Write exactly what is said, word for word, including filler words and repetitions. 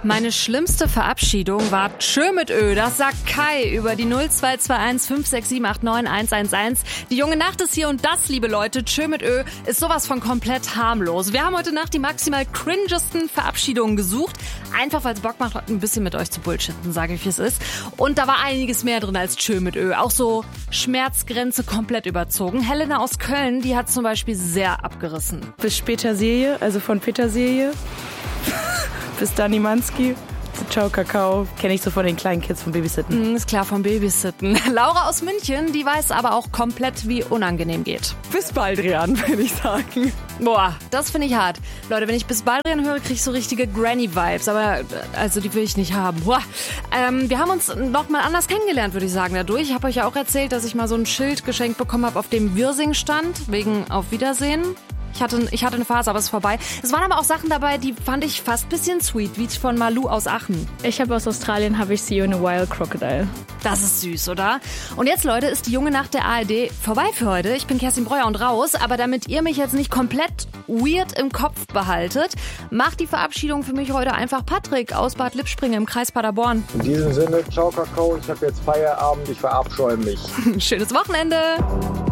Meine schlimmste Verabschiedung war Tschö mit Ö. Das sagt Kai über die null zwei zwei eins fünf sechs sieben acht neun eins eins eins. Die junge Nacht ist hier und das, liebe Leute, Tschö mit Ö ist sowas von komplett harmlos. Wir haben heute Nacht die maximal cringesten Verabschiedungen gesucht. Einfach, weil es Bock macht, ein bisschen mit euch zu bullshitten, sage ich, wie es ist. Und da war einiges mehr drin als Tschö mit Ö. Auch so Schmerzgrenze komplett überzogen. Helena aus Köln, die hat zum Beispiel sehr abgerissen. Bis Petersilie, also von Petersilie. Bis Danimanski. Ciao Kakao. Kenne ich so von den kleinen Kids vom Babysitten. Mm, ist klar, vom Babysitten. Laura aus München, die weiß aber auch komplett, wie unangenehm geht. Bis Baldrian, würde ich sagen. Boah, das finde ich hart. Leute, wenn ich bis Baldrian höre, kriege ich so richtige Granny-Vibes. Aber also die will ich nicht haben. Boah. Ähm, wir haben uns noch mal anders kennengelernt, würde ich sagen, dadurch. Ich habe euch ja auch erzählt, dass ich mal so ein Schild geschenkt bekommen habe, auf dem Wirsing stand, wegen Auf Wiedersehen. Ich hatte, ich hatte eine Phase, aber es ist vorbei. Es waren aber auch Sachen dabei, die fand ich fast ein bisschen sweet, wie von Malu aus Aachen. Ich habe aus Australien, habe ich See You in a Wild Crocodile. Das ist süß, oder? Und jetzt, Leute, ist die junge Nacht der A R D vorbei für heute. Ich bin Kerstin Breuer und raus, aber damit ihr mich jetzt nicht komplett weird im Kopf behaltet, macht die Verabschiedung für mich heute einfach Patrick aus Bad Lippspringe im Kreis Paderborn. In diesem Sinne, ciao Kakao, ich habe jetzt Feierabend, ich verabscheue mich. Schönes Wochenende!